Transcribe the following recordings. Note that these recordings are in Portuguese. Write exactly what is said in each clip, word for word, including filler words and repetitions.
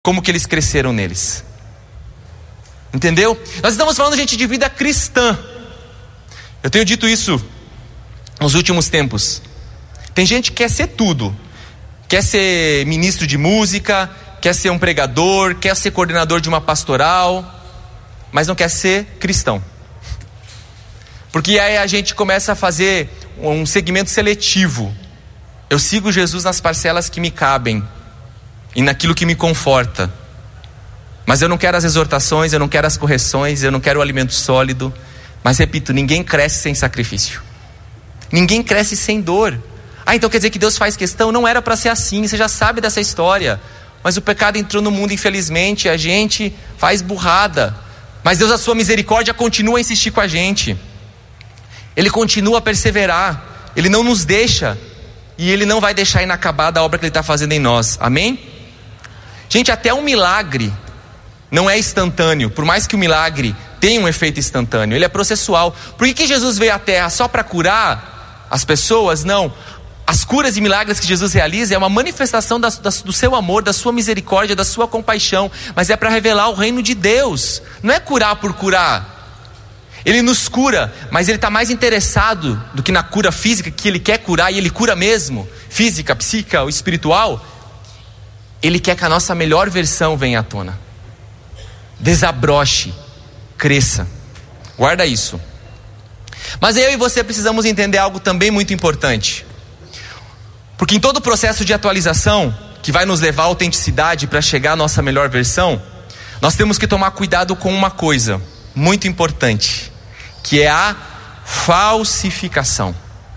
como que eles cresceram neles. Entendeu? Nós estamos falando, gente, de vida cristã. Eu tenho dito isso nos últimos tempos. Tem gente que quer ser tudo. Quer ser ministro de música, quer ser um pregador, quer ser coordenador de uma pastoral, mas não quer ser cristão. Porque aí a gente começa a fazer um segmento seletivo. Eu sigo Jesus nas parcelas que me cabem e naquilo que me conforta. Mas eu não quero as exortações, eu não quero as correções, eu não quero o alimento sólido. Mas repito, ninguém cresce sem sacrifício. Ninguém cresce sem dor. Ah, então quer dizer que Deus faz questão? Não era para ser assim, você já sabe dessa história. Mas o pecado entrou no mundo, infelizmente, a gente faz burrada. Mas Deus, a sua misericórdia, continua a insistir com a gente. Ele continua a perseverar. Ele não nos deixa. E Ele não vai deixar inacabada a obra que Ele está fazendo em nós. Amém? Gente, até um milagre não é instantâneo. Por mais que o milagre tenha um efeito instantâneo, ele é processual. Por que que Jesus veio à terra? Só para curar as pessoas? Não. As curas e milagres que Jesus realiza é uma manifestação da, da, do seu amor, da sua misericórdia, da sua compaixão. Mas é para revelar o reino de Deus. Não é curar por curar. Ele nos cura, mas Ele está mais interessado do que na cura física, que Ele quer curar, e Ele cura mesmo, física, psíquica ou espiritual. Ele quer que a nossa melhor versão venha à tona. Desabroche, cresça. Guarda isso. Mas eu e você precisamos entender algo também muito importante. Porque em todo o processo de atualização, que vai nos levar à autenticidade para chegar à nossa melhor versão, nós temos que tomar cuidado com uma coisa muito importante, que é a falsificação.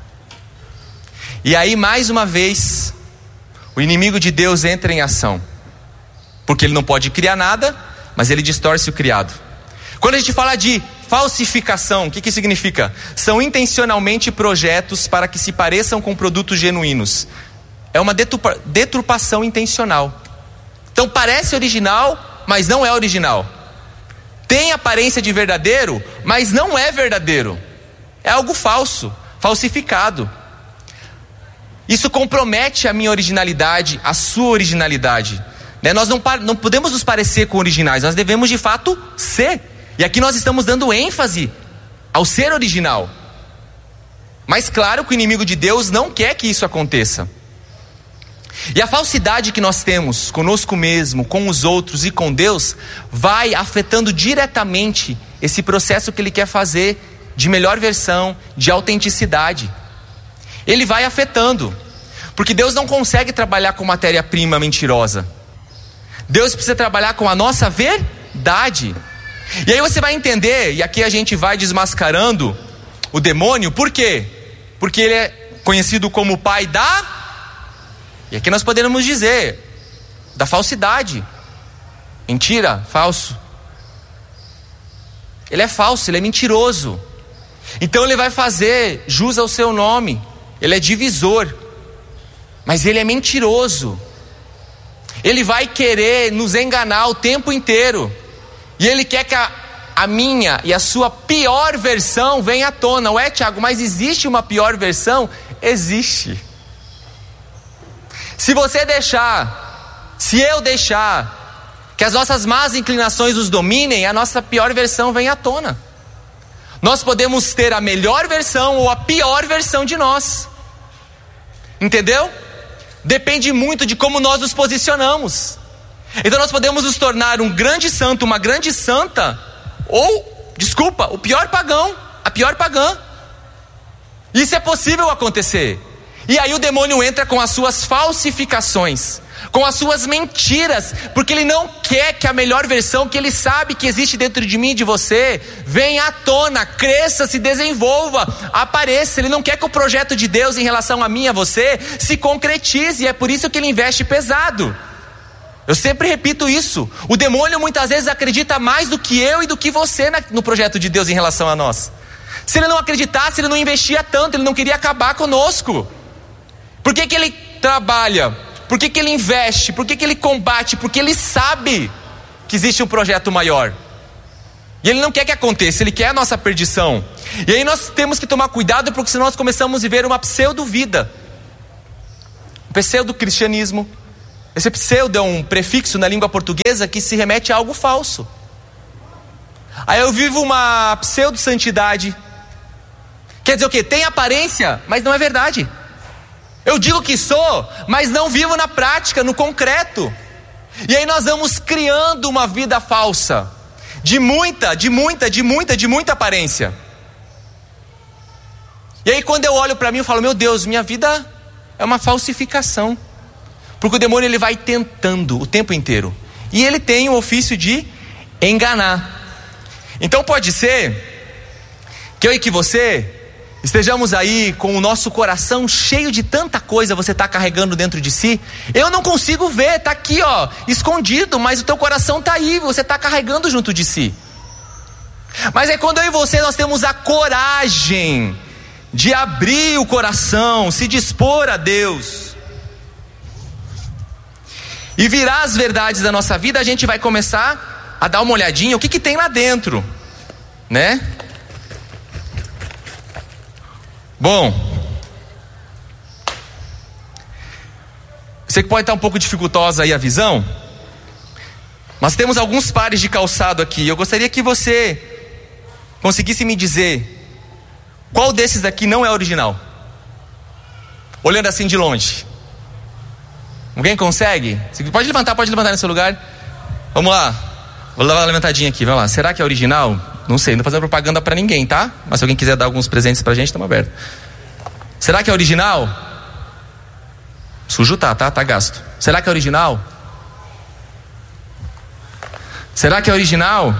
E aí, mais uma vez, o inimigo de Deus entra em ação. Porque ele não pode criar nada, mas ele distorce o criado. Quando a gente fala de falsificação, o que que significa? São intencionalmente projetos para que se pareçam com produtos genuínos. É uma deturpa, deturpação intencional. Então parece original, mas não é original. Tem aparência de verdadeiro, mas não é verdadeiro. É algo falso, falsificado. Isso compromete a minha originalidade, a sua originalidade. Né? Nós não, não podemos nos parecer com originais, nós devemos de fato ser. E aqui nós estamos dando ênfase ao ser original. Mas claro que o inimigo de Deus não quer que isso aconteça. E a falsidade que nós temos conosco mesmo, com os outros e com Deus, vai afetando diretamente esse processo que Ele quer fazer de melhor versão, de autenticidade. Ele vai afetando, porque Deus não consegue trabalhar com matéria-prima mentirosa. Deus precisa trabalhar com a nossa verdade. E aí você vai entender, e aqui a gente vai desmascarando o demônio. Por quê? Porque ele é conhecido como o pai da... E aqui nós podemos dizer, da falsidade. Mentira, falso. Ele é falso, ele é mentiroso. Então ele vai fazer jus ao seu nome. Ele é divisor. Mas ele é mentiroso. Ele vai querer nos enganar o tempo inteiro. E ele quer que a, a minha e a sua pior versão venha à tona. Ué, Tiago, mas existe uma pior versão? Existe. Se você deixar, se eu deixar que as nossas más inclinações nos dominem, a nossa pior versão vem à tona. Nós podemos ter a melhor versão ou a pior versão de nós. Entendeu? Depende muito de como nós nos posicionamos. Então nós podemos nos tornar um grande santo, uma grande santa, ou, desculpa, o pior pagão, a pior pagã. Isso é possível acontecer. E aí o demônio entra com as suas falsificações, com as suas mentiras, porque ele não quer que a melhor versão que ele sabe que existe dentro de mim e de você venha à tona, cresça, se desenvolva, apareça. Ele não quer que o projeto de Deus em relação a mim e a você se concretize, e é por isso que ele investe pesado. Eu sempre repito isso. O demônio muitas vezes acredita mais do que eu e do que você no projeto de Deus em relação a nós. Se ele não acreditasse, ele não investia tanto, ele não queria acabar conosco. Por que que ele trabalha? Por que que ele investe? Por que que ele combate? Porque ele sabe que existe um projeto maior. E ele não quer que aconteça, ele quer a nossa perdição. E aí nós temos que tomar cuidado, porque senão nós começamos a viver uma pseudo-vida. Um pseudo-cristianismo. Esse pseudo é um prefixo na língua portuguesa que se remete a algo falso. Aí eu vivo uma pseudo-santidade. Quer dizer o quê? Tem aparência, mas não é verdade. Eu digo que sou, mas não vivo na prática, no concreto. E aí nós vamos criando uma vida falsa. De muita, de muita, de muita, de muita aparência. E aí quando eu olho para mim eu falo, meu Deus, minha vida é uma falsificação. Porque o demônio ele vai tentando o tempo inteiro. E ele tem o ofício de enganar. Então pode ser que eu e que você estejamos aí com o nosso coração cheio de tanta coisa você está carregando dentro de si. Eu não consigo ver, está aqui ó, escondido, mas o teu coração está aí, você está carregando junto de si. Mas é quando eu e você nós temos a coragem de abrir o coração, se dispor a Deus e virar as verdades da nossa vida, a gente vai começar a dar uma olhadinha, o que que tem lá dentro, né? Bom, sei que pode estar um pouco dificultosa aí a visão, mas temos alguns pares de calçado aqui. Eu gostaria que você conseguisse me dizer qual desses aqui não é original, olhando assim de longe. Alguém consegue? Pode levantar, pode levantar no seu lugar. Vamos lá, vou dar uma levantadinha aqui, vamos lá. Será que é original? Não sei, não tô fazendo propaganda pra ninguém, tá? Mas se alguém quiser dar alguns presentes pra gente, estamos abertos. Será que é original? Sujo tá, tá? Tá gasto. Será que é original? Será que é original?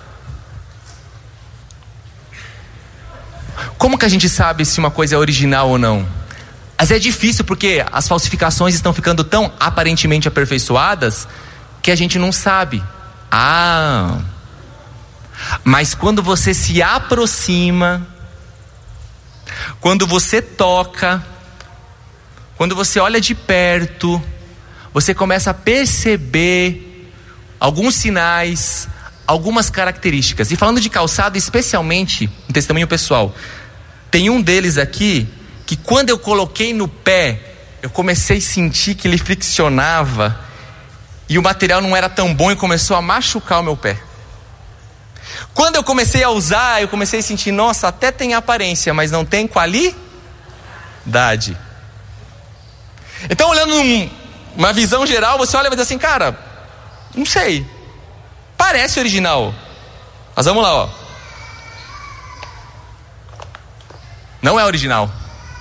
Como que a gente sabe se uma coisa é original ou não? Mas é difícil porque as falsificações estão ficando tão aparentemente aperfeiçoadas que a gente não sabe. Ah... Mas quando você se aproxima, quando você toca, quando você olha de perto, você começa a perceber alguns sinais, algumas características. E falando de calçado, especialmente em testemunho pessoal, tem um deles aqui que quando eu coloquei no pé, eu comecei a sentir que ele friccionava e o material não era tão bom e começou a machucar o meu pé. Quando eu comecei a usar, eu comecei a sentir, nossa, até tem aparência, mas não tem qualidade. Então, olhando um, uma visão geral, você olha e vai dizer assim, cara, não sei, parece original. Mas vamos lá, ó. Não é original.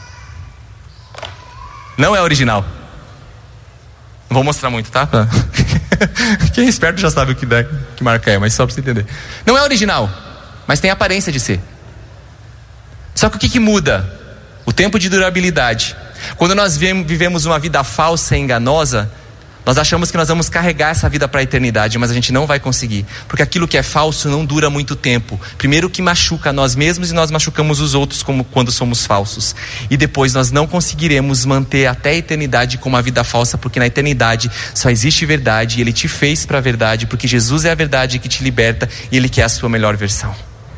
Não é original. Não vou mostrar muito, tá? Quem é esperto já sabe o que, dá, que marca é, mas só pra você entender. Não é original, mas tem aparência de ser. Só que o que, que muda? O tempo de durabilidade. Quando nós vivemos uma vida falsa e enganosa, nós achamos que nós vamos carregar essa vida para a eternidade, mas a gente não vai conseguir, porque aquilo que é falso não dura muito tempo. Primeiro que machuca nós mesmos e nós machucamos os outros como quando somos falsos. E depois nós não conseguiremos manter até a eternidade com uma vida falsa, porque na eternidade só existe verdade e Ele te fez para a verdade, porque Jesus é a verdade que te liberta e Ele quer a sua melhor versão.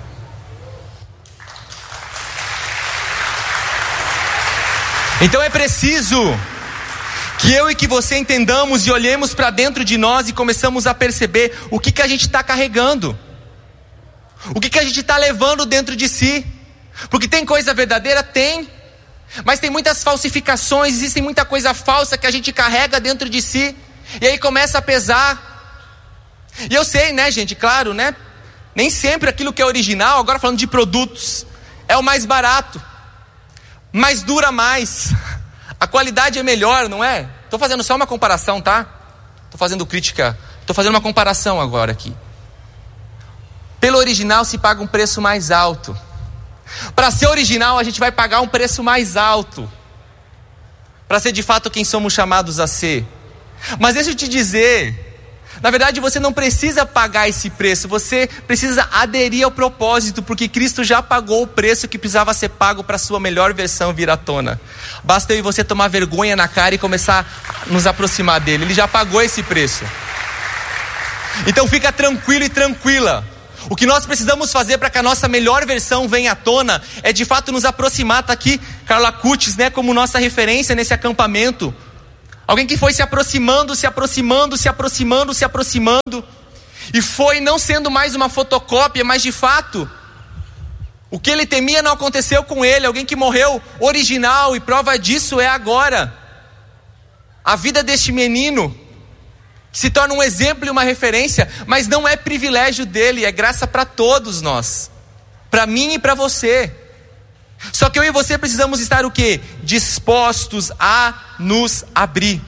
Então é preciso que eu e que você entendamos e olhemos para dentro de nós e começamos a perceber o que, que a gente está carregando, o que, que a gente está levando dentro de si. Porque tem coisa verdadeira? Tem, mas tem muitas falsificações, existe muita coisa falsa que a gente carrega dentro de si, e aí começa a pesar. E eu sei, né, gente, claro, né, nem sempre aquilo que é original, agora falando de produtos, é o mais barato, mas dura mais. A qualidade é melhor, não é? Estou fazendo só uma comparação, tá? Estou fazendo crítica. Estou fazendo uma comparação agora aqui. Pelo original se paga um preço mais alto. Para ser original a gente vai pagar um preço mais alto. Para ser de fato quem somos chamados a ser. Mas deixa eu te dizer, na verdade você não precisa pagar esse preço. Você precisa aderir ao propósito, porque Cristo já pagou o preço que precisava ser pago para a sua melhor versão vir à tona. Basta eu e você tomar vergonha na cara e começar a nos aproximar dele. Ele já pagou esse preço. Então fica tranquilo e tranquila. O que nós precisamos fazer para que a nossa melhor versão venha à tona é de fato nos aproximar. Está aqui Carla Cutis, né, como nossa referência nesse acampamento. Alguém que foi se aproximando, se aproximando, se aproximando, se aproximando. E foi não sendo mais uma fotocópia, mas de fato, o que ele temia não aconteceu com ele. Alguém que morreu original, e prova disso é agora. A vida deste menino, que se torna um exemplo e uma referência, mas não é privilégio dele, é graça para todos nós. Para mim e para você. Só que eu e você precisamos estar o quê? Dispostos a nos abrir.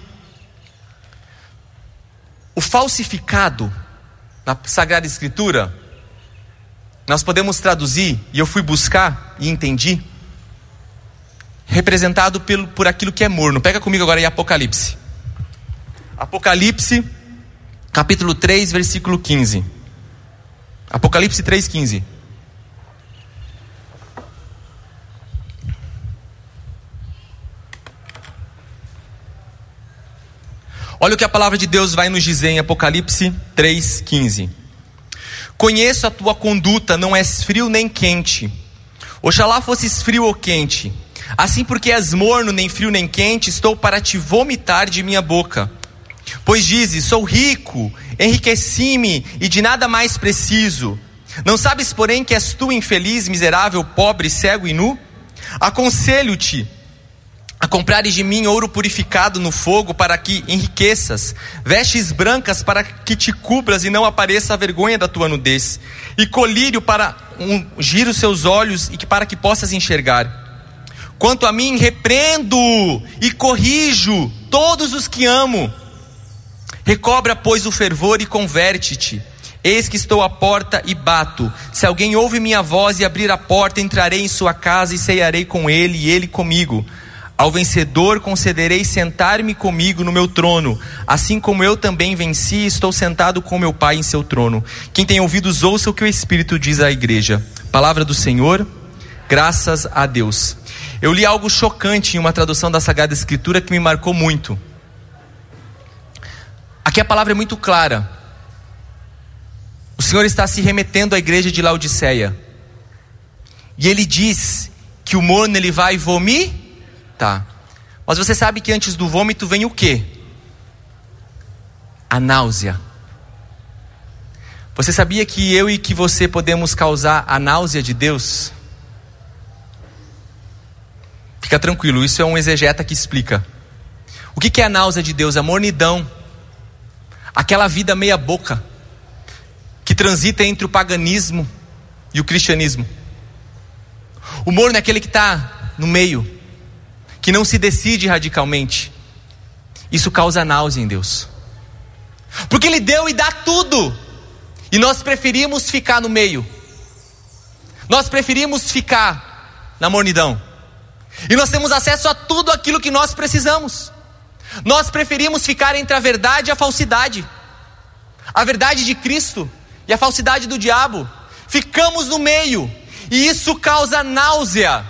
O falsificado na Sagrada Escritura, nós podemos traduzir, e eu fui buscar e entendi, representado pelo, por aquilo que é morno. Pega comigo agora em Apocalipse. Apocalipse, capítulo três, versículo quinze. Apocalipse três, quinze. Olha o que a palavra de Deus vai nos dizer em Apocalipse três, quinze. Conheço a tua conduta, não és frio nem quente. Oxalá fosses frio ou quente. Assim, porque és morno, nem frio nem quente, estou para te vomitar de minha boca. Pois dizes, sou rico, enriqueci-me e de nada mais preciso. Não sabes, porém, que és tu infeliz, miserável, pobre, cego e nu? Aconselho-te a comprares de mim ouro purificado no fogo, para que enriqueças, vestes brancas para que te cubras e não apareça a vergonha da tua nudez, e colírio para ungir os seus olhos e que para que possas enxergar. Quanto a mim, repreendo e corrijo todos os que amo. Recobra, pois, o fervor e converte-te. Eis que estou à porta e bato. Se alguém ouve minha voz e abrir a porta, entrarei em sua casa e ceiarei com ele e ele comigo. Ao vencedor concederei sentar-me comigo no meu trono, assim como eu também venci e estou sentado com meu Pai em seu trono. Quem tem ouvidos, ouça o que o Espírito diz à igreja. Palavra do Senhor, graças a Deus. Eu li algo chocante em uma tradução da Sagrada Escritura que me marcou muito. Aqui a palavra é muito clara. O Senhor está se remetendo à igreja de Laodiceia. E Ele diz que o morno ele vai vomitar. Tá. Mas você sabe que antes do vômito vem o quê? A náusea. Você sabia que eu e que você podemos causar a náusea de Deus? Fica tranquilo, isso é um exegeta que explica. O que é a náusea de Deus? A mornidão. Aquela vida meia boca que transita entre o paganismo e o cristianismo. O morno é aquele que está no meio, que não se decide radicalmente. Isso causa náusea em Deus, porque Ele deu e dá tudo, e nós preferimos ficar no meio. Nós preferimos ficar na mornidão, e nós temos acesso a tudo aquilo que nós precisamos. Nós preferimos ficar entre a verdade e a falsidade, a verdade de Cristo e a falsidade do diabo. Ficamos no meio, e isso causa náusea.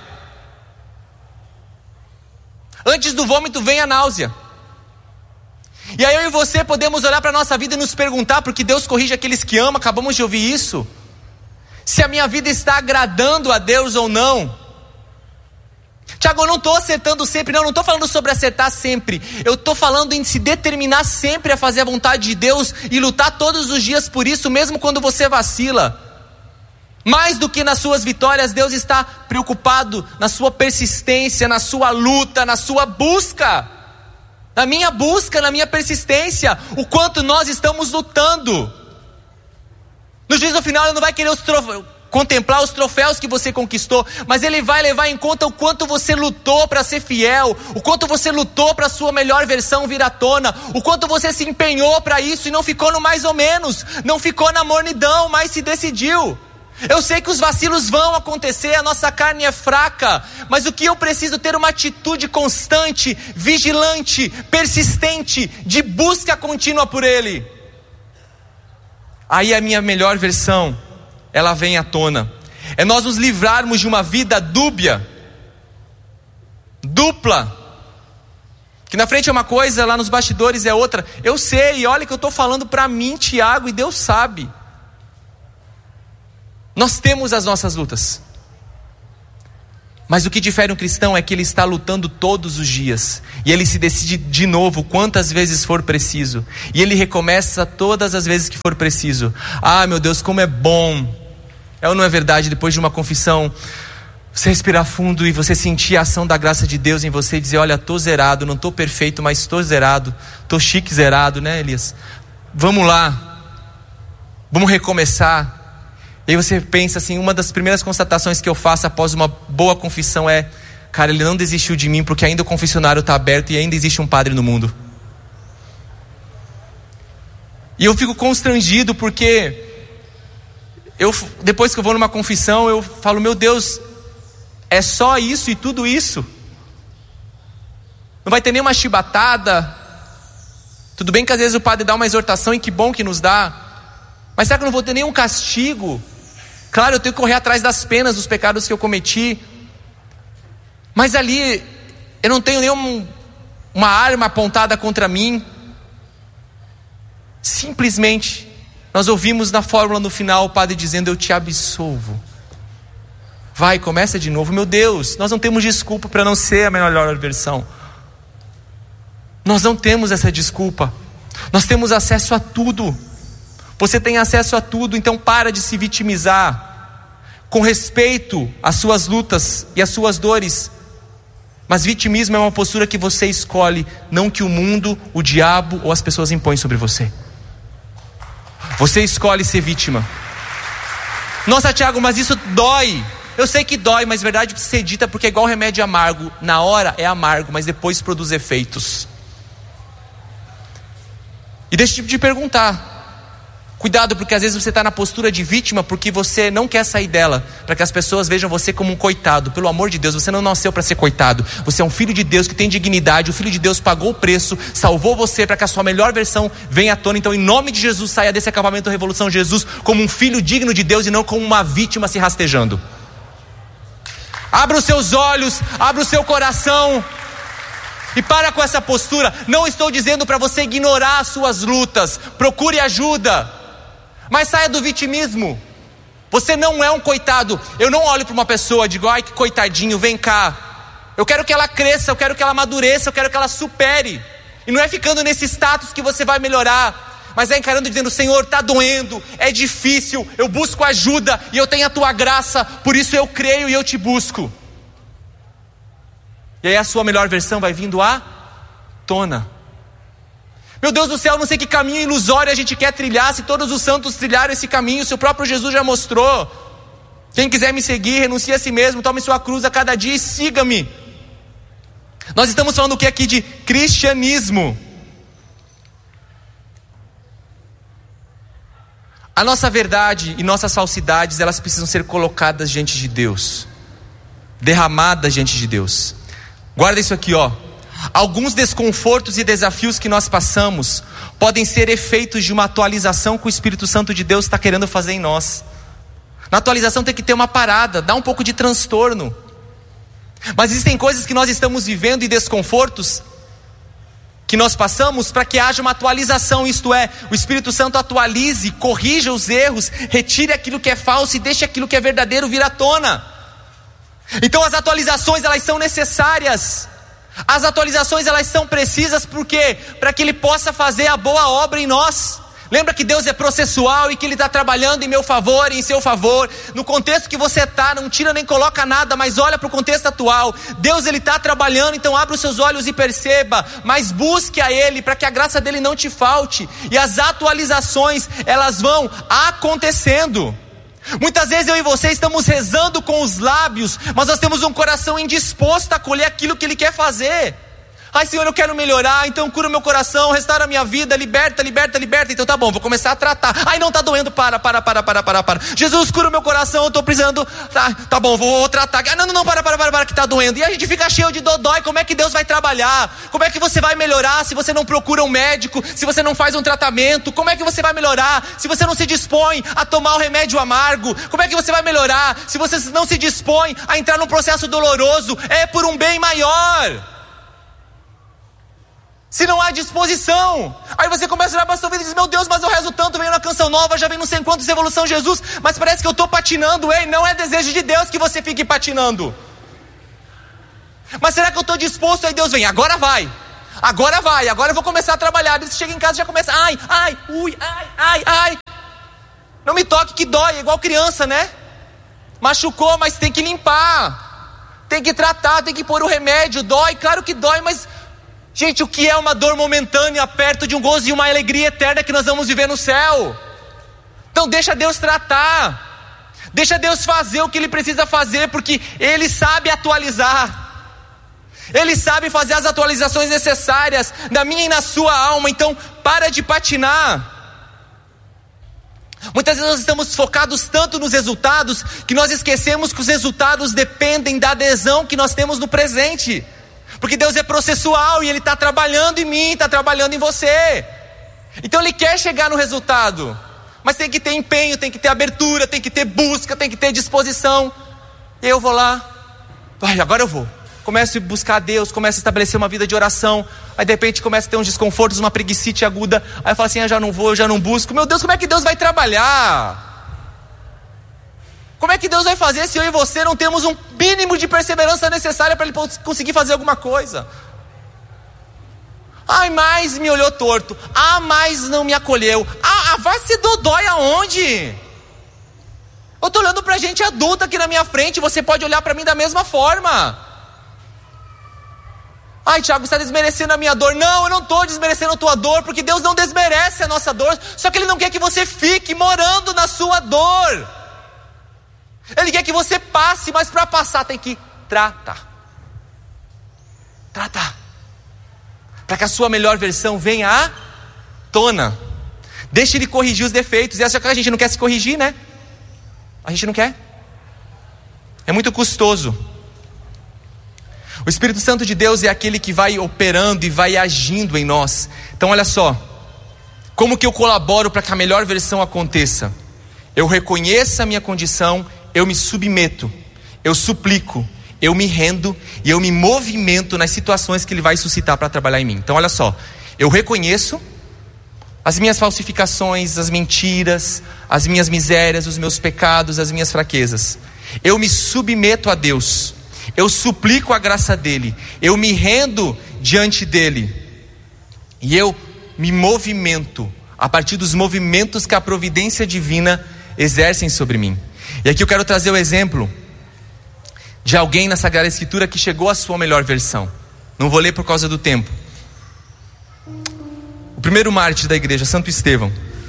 Antes do vômito vem a náusea. E aí eu e você podemos olhar para a nossa vida e nos perguntar, porque Deus corrige aqueles que amam, acabamos de ouvir isso, se a minha vida está agradando a Deus ou não. Tiago, eu não estou acertando sempre, não, não estou falando sobre acertar sempre. Eu estou falando em se determinar sempre a fazer a vontade de Deus e lutar todos os dias por isso, mesmo quando você vacila. Mais do que nas suas vitórias, Deus está preocupado na sua persistência, na sua luta, na sua busca. Na minha busca, na minha persistência. O quanto nós estamos lutando. No juízo final Ele não vai querer os troféus, contemplar os troféus que você conquistou, mas Ele vai levar em conta o quanto você lutou para ser fiel, o quanto você lutou para a sua melhor versão vir à tona, o quanto você se empenhou para isso e não ficou no mais ou menos, não ficou na mornidão, mas se decidiu. Eu sei que os vacilos vão acontecer, a nossa carne é fraca, mas o que eu preciso ter uma atitude constante, vigilante, persistente, de busca contínua por Ele. Aí a minha melhor versão, ela vem à tona. É nós nos livrarmos de uma vida dúbia, dupla, que na frente é uma coisa, lá nos bastidores é outra. Eu sei, olha que eu estou falando para mim, Tiago, e Deus sabe. Nós temos as nossas lutas, Mas o que difere um cristão é que ele está lutando todos os dias. E ele se decide de novo quantas vezes for preciso. E ele recomeça todas as vezes que for preciso. Ah, meu Deus, como é bom. É ou não é verdade, depois de uma confissão, você respirar fundo e você sentir a ação da graça de Deus em você e dizer, olha, estou zerado, não estou perfeito, mas estou zerado. Estou chique zerado, né, Elias? Vamos lá. Vamos recomeçar. E aí você pensa assim, uma das primeiras constatações que eu faço após uma boa confissão é, cara, ele não desistiu de mim porque ainda o confessionário está aberto e ainda existe um padre no mundo. E eu fico constrangido porque eu, depois que eu vou numa confissão, eu falo, meu Deus, é só isso e tudo isso? Não vai ter nenhuma chibatada? Tudo bem que às vezes o padre dá uma exortação e que bom que nos dá, mas será que eu não vou ter nenhum castigo? Claro, eu tenho que correr atrás das penas dos pecados que eu cometi, mas ali eu não tenho nenhuma uma arma apontada contra mim. Simplesmente nós ouvimos na fórmula no final o padre dizendo, eu te absolvo. Vai, começa de novo. Meu Deus, nós não temos desculpa para não ser a melhor versão. Nós não temos essa desculpa. Nós temos acesso a tudo. Você tem acesso a tudo, então para de se vitimizar. Com respeito às suas lutas e às suas dores. Mas vitimismo é uma postura que você escolhe, não que o mundo, o diabo ou as pessoas impõem sobre você. Você escolhe ser vítima. Nossa, Tiago, mas isso dói. Eu sei que dói, mas verdade precisa ser dita, porque é igual remédio amargo. Na hora é amargo, mas depois produz efeitos. E deixa eu te perguntar. Cuidado, porque às vezes você está na postura de vítima porque você não quer sair dela, para que as pessoas vejam você como um coitado. Pelo amor de Deus, você não nasceu para ser coitado. Você é um filho de Deus que tem dignidade. O filho de Deus pagou o preço, salvou você para que a sua melhor versão venha à tona. Então, em nome de Jesus, saia desse acampamento Revolução Jesus como um filho digno de Deus e não como uma vítima se rastejando. Abra os seus olhos, abra o seu coração e para com essa postura. Não estou dizendo para você ignorar as suas lutas. Procure ajuda. Mas saia do vitimismo. Você não é um coitado. Eu não olho para uma pessoa e digo, ai que coitadinho, vem cá. Eu quero que ela cresça, eu quero que ela amadureça, eu quero que ela supere. E não é ficando nesse status que você vai melhorar, mas é encarando e dizendo, Senhor, está doendo, é difícil, eu busco ajuda e eu tenho a tua graça, por isso eu creio e eu te busco. E aí a sua melhor versão vai vindo à tona. Meu Deus do céu, não sei que caminho ilusório a gente quer trilhar. Se todos os santos trilharam esse caminho, se o próprio Jesus já mostrou. Quem quiser me seguir, renuncie a si mesmo, tome sua cruz a cada dia e siga-me. Nós estamos falando o que aqui de cristianismo? A nossa verdade e nossas falsidades, elas precisam ser colocadas diante de Deus, derramadas diante de Deus. Guarda isso aqui, ó. Alguns desconfortos e desafios que nós passamos podem ser efeitos de uma atualização que o Espírito Santo de Deus está querendo fazer em nós. Na atualização tem que ter uma parada, dá um pouco de transtorno. Mas existem coisas que nós estamos vivendo e desconfortos que nós passamos para que haja uma atualização. Isto é, o Espírito Santo atualize, corrija os erros, retire aquilo que é falso e deixe aquilo que é verdadeiro vir à tona. Então as atualizações, elas são necessárias. As atualizações, elas são precisas, por quê? Para que Ele possa fazer a boa obra em nós. Lembra que Deus é processual e que Ele está trabalhando em meu favor e em seu favor. No contexto que você está, não tira nem coloca nada, mas olha para o contexto atual. Deus, Ele está trabalhando, então abra os seus olhos e perceba. Mas busque a Ele para que a graça dEle não te falte. E as atualizações, elas vão acontecendo. Muitas vezes eu e você estamos rezando com os lábios, mas nós temos um coração indisposto a acolher aquilo que Ele quer fazer. Ai, Senhor, eu quero melhorar, então cura o meu coração, restaura a minha vida, liberta, liberta, liberta. Então tá bom, vou começar a tratar. Ai, não, tá doendo, para, para, para, para, para, para. Jesus, cura o meu coração, eu tô precisando. Tá, tá bom, vou, vou tratar. Ah, não, não, não, para, para, para, para, que tá doendo. E a gente fica cheio de dodói. Como é que Deus vai trabalhar? Como é que você vai melhorar se você não procura um médico? Se você não faz um tratamento? Como é que você vai melhorar se você não se dispõe a tomar o remédio amargo? Como é que você vai melhorar se você não se dispõe a entrar num processo doloroso? É por um bem maior. Se não há disposição, aí você começa a olhar para a sua vida e diz, meu Deus, mas eu rezo tanto, venho na canção nova, já venho não sei quantos Revolução Jesus, mas parece que eu estou patinando. Ei, não é desejo de Deus que você fique patinando. Mas será que eu estou disposto? Aí Deus vem, agora vai. Agora vai, agora eu vou começar a trabalhar. Daí você chega em casa e já começa, ai, ai, ui, ai, ai, ai. Não me toque que dói, é igual criança, né? Machucou, mas tem que limpar. Tem que tratar, tem que pôr o remédio. Dói, claro que dói, mas... gente, o que é uma dor momentânea perto de um gozo e uma alegria eterna que nós vamos viver no céu? Então deixa Deus tratar. Deixa Deus fazer o que Ele precisa fazer, porque Ele sabe atualizar. Ele sabe fazer as atualizações necessárias na minha e na sua alma. Então para de patinar. Muitas vezes nós estamos focados tanto nos resultados que nós esquecemos que os resultados dependem da adesão que nós temos no presente. Porque Deus é processual e Ele está trabalhando em mim, está trabalhando em você. Então Ele quer chegar no resultado, mas tem que ter empenho, tem que ter abertura, tem que ter busca, tem que ter disposição. E eu vou lá, ai, agora eu vou. Começo a buscar a Deus, começo a estabelecer uma vida de oração. Aí de repente começa a ter uns desconfortos, uma preguicite aguda. Aí eu falo assim, eu já não vou, eu já não busco. Meu Deus, como é que Deus vai trabalhar? Como é que Deus vai fazer se eu e você não temos um mínimo de perseverança necessária para Ele conseguir fazer alguma coisa? Ai, mais me olhou torto. Ah, mais não me acolheu. Ah, vai se dodói aonde? Eu estou olhando para gente adulta aqui na minha frente. Você pode olhar para mim da mesma forma. Ai, Tiago, você está desmerecendo a minha dor. Não, eu não estou desmerecendo a tua dor, porque Deus não desmerece a nossa dor. Só que Ele não quer que você fique morando na sua dor. Ele quer que você passe, mas para passar tem que tratar. Tratar. Para que a sua melhor versão venha à tona. Deixe Ele corrigir os defeitos. E acha que a gente não quer se corrigir, né? A gente não quer. É muito custoso. O Espírito Santo de Deus é aquele que vai operando e vai agindo em nós. Então olha só, como que eu colaboro para que a melhor versão aconteça? Eu reconheço a minha condição, eu me submeto, eu suplico, eu me rendo e eu me movimento nas situações que Ele vai suscitar para trabalhar em mim. Então olha só, eu reconheço as minhas falsificações, as mentiras, as minhas misérias, os meus pecados, as minhas fraquezas. Eu me submeto a Deus. Eu suplico a graça dEle, eu me rendo diante dEle, e eu me movimento a partir dos movimentos que a providência divina exercem sobre mim. E aqui eu quero trazer o exemplo de alguém na Sagrada Escritura que chegou à sua melhor versão. Não vou ler por causa do tempo. O primeiro mártir da igreja, Santo Estevão.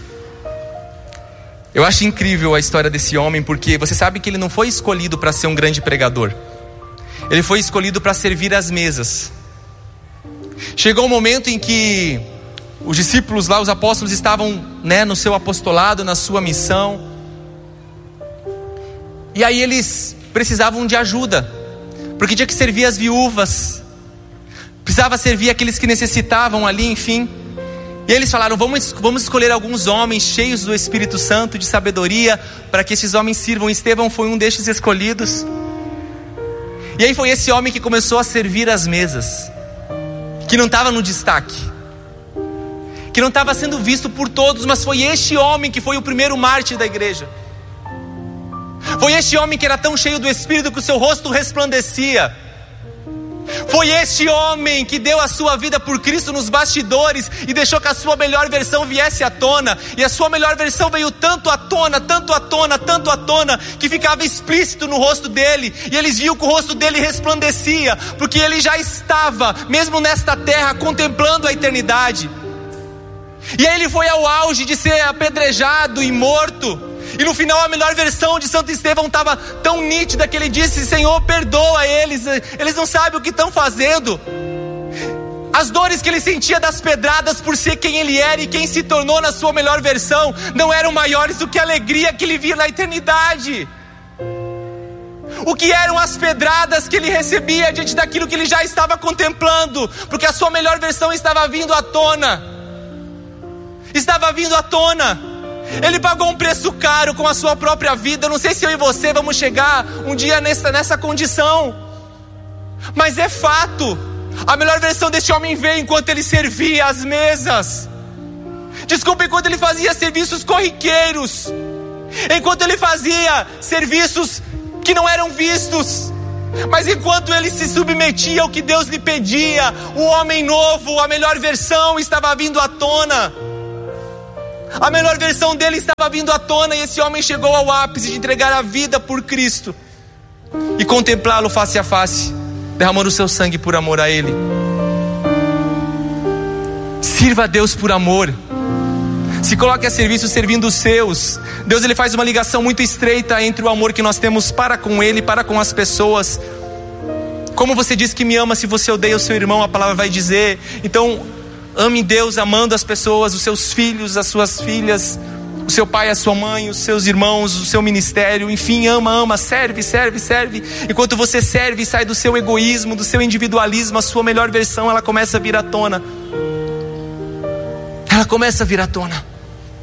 Eu acho incrível a história desse homem, porque você sabe que ele não foi escolhido para ser um grande pregador. Ele foi escolhido para servir às mesas. Chegou um momento em que os discípulos lá, os apóstolos, estavam, né, no seu apostolado, na sua missão. E aí eles precisavam de ajuda, porque tinha que servir as viúvas, precisava servir aqueles que necessitavam ali, enfim. E eles falaram, vamos, vamos escolher alguns homens cheios do Espírito Santo, de sabedoria, para que esses homens sirvam. Estevão foi um destes escolhidos. E aí foi esse homem que começou a servir as mesas, que não estava no destaque, que não estava sendo visto por todos, mas foi este homem que foi o primeiro mártir da igreja. Foi este homem que era tão cheio do Espírito que o seu rosto resplandecia. Foi este homem que deu a sua vida por Cristo nos bastidores e deixou que a sua melhor versão viesse à tona. E a sua melhor versão veio tanto à tona, tanto à tona, tanto à tona, que ficava explícito no rosto dele. E eles viam que o rosto dele resplandecia, porque ele já estava, mesmo nesta terra, contemplando a eternidade. E aí ele foi ao auge de ser apedrejado e morto. E no final a melhor versão de Santo Estevão estava tão nítida que ele disse, Senhor, perdoa eles, eles não sabem o que estão fazendo. As dores que ele sentia das pedradas por ser quem ele era e quem se tornou na sua melhor versão não eram maiores do que a alegria que ele via na eternidade. O que eram as pedradas que ele recebia diante daquilo que ele já estava contemplando, porque a sua melhor versão estava vindo à tona. Estava vindo à tona. Ele pagou um preço caro com a sua própria vida. Eu não sei se eu e você vamos chegar um dia nessa, nessa condição, mas é fato. A melhor versão deste homem veio enquanto ele servia as mesas. Desculpa, enquanto ele fazia serviços corriqueiros, enquanto ele fazia serviços que não eram vistos, Mas enquanto ele se submetia ao que Deus lhe pedia, o homem novo, a melhor versão estava vindo à tona. A melhor versão dele estava vindo à tona, e esse homem chegou ao ápice de entregar a vida por Cristo e contemplá-lo face a face, derramando o seu sangue por amor a Ele. Sirva a Deus por amor. Se coloque a serviço servindo os seus. Deus, ele faz uma ligação muito estreita entre o amor que nós temos para com Ele, para com as pessoas. Como você diz que me ama se você odeia o seu irmão, a palavra vai dizer. Então, ame Deus amando as pessoas, os seus filhos, as suas filhas, o seu pai, a sua mãe, os seus irmãos, o seu ministério. Enfim, ama, ama, serve, serve, serve. Enquanto você serve e sai do seu egoísmo, do seu individualismo, a sua melhor versão, ela começa a vir à tona. Ela começa a vir à tona.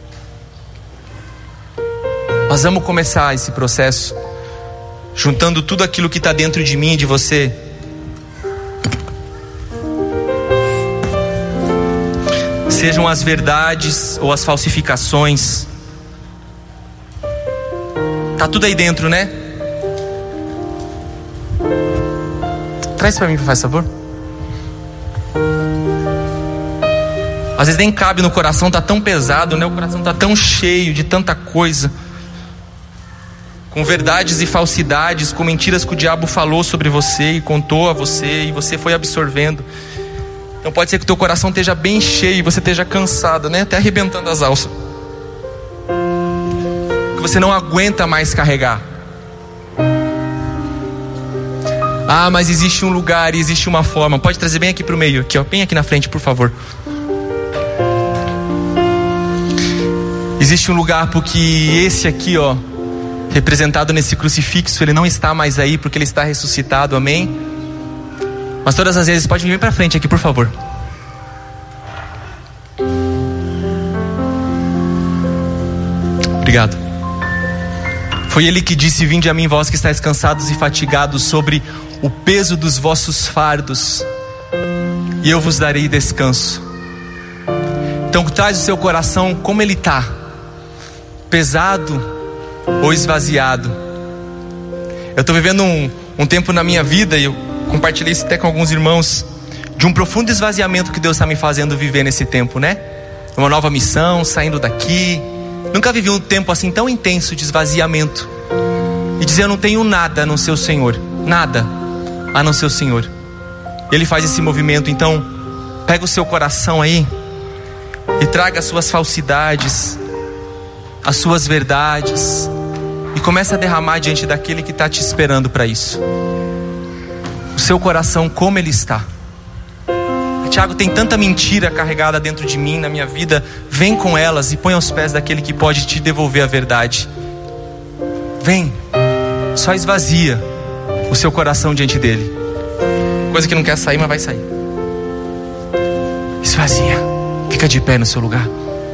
Nós vamos começar esse processo juntando tudo aquilo que está dentro de mim e de você. Sejam as verdades ou as falsificações. Tá tudo aí dentro, né? Traz para mim, faz favor. Às vezes nem cabe no coração, tá tão pesado, né? O coração tá tão cheio de tanta coisa, com verdades e falsidades, com mentiras que o diabo falou sobre você e contou a você, e você foi absorvendo. Então pode ser que o teu coração esteja bem cheio e você esteja cansado, né? Até arrebentando as alças, que você não aguenta mais carregar. Ah, mas existe um lugar e existe uma forma. Pode trazer bem aqui para o meio, aqui, ó, bem aqui na frente, por favor. Existe um lugar porque esse aqui, ó, representado nesse crucifixo, ele não está mais aí porque ele está ressuscitado, amém? Mas todas as vezes, pode vir para frente aqui, por favor. Obrigado. Foi ele que disse: vinde a mim, vós que estáis cansados e fatigados, sobre o peso dos vossos fardos, e eu vos darei descanso. Então traz o seu coração como ele está, pesado ou esvaziado. Eu estou vivendo um, um tempo na minha vida, e eu compartilhei isso até com alguns irmãos, de um profundo esvaziamento que Deus está me fazendo viver nesse tempo, né? Uma nova missão, saindo daqui. Nunca vivi um tempo assim tão intenso de esvaziamento, e dizer: eu não tenho nada a não ser o Senhor, nada a não ser o Senhor. Ele faz esse movimento. Então pega o seu coração aí e traga as suas falsidades, as suas verdades, e começa a derramar diante daquele que está te esperando para isso. O seu coração como ele está. Tiago, tem tanta mentira carregada dentro de mim, na minha vida. Vem com elas e põe aos pés daquele que pode te devolver a verdade. Vem, só esvazia o seu coração diante dele. Coisa que não quer sair, mas vai sair. Esvazia. Fica de pé no seu lugar.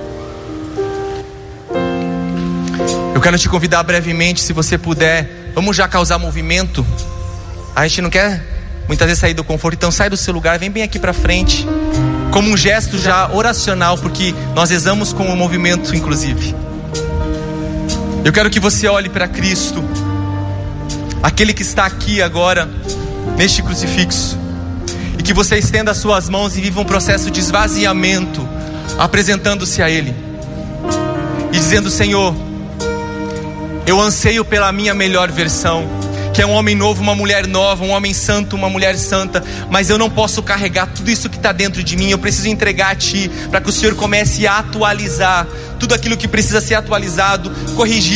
Eu quero te convidar brevemente, se você puder. Vamos já causar movimento. A gente não quer muitas vezes sair do conforto, então sai do seu lugar, vem bem aqui para frente, como um gesto já oracional, porque nós rezamos com o movimento inclusive. Eu quero que você olhe para Cristo, aquele que está aqui agora neste crucifixo, e que você estenda as suas mãos e viva um processo de esvaziamento, apresentando-se a Ele e dizendo: Senhor, eu anseio pela minha melhor versão, que é um homem novo, uma mulher nova, um homem santo, uma mulher santa. Mas eu não posso carregar tudo isso que está dentro de mim. Eu preciso entregar a Ti, para que o Senhor comece a atualizar tudo aquilo que precisa ser atualizado, corrigir.